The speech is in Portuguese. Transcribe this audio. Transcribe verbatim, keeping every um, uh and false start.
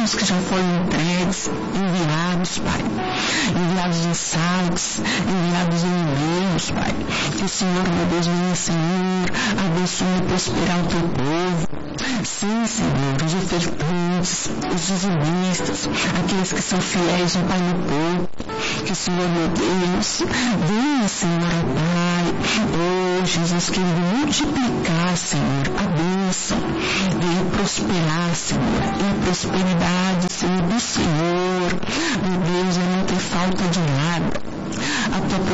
recursos que já foram entregues, enviados, Pai. Enviados em sites, enviados em e-mails, Pai. Que o Senhor, meu Deus, venha, Senhor, abençoe e prosperar o teu povo. Sim, Senhor, os ofertantes, os dizimistas, aqueles que são fiéis, ó Pai, no povo. Que o Senhor, meu Deus, venha, Senhor, ó Pai. Oh, Jesus, que Ele multiplicar, Senhor, a bênção. Venha prosperar, Senhor. E a prosperidade, Senhor, do Senhor. Meu Deus, é não ter falta de nada. A tua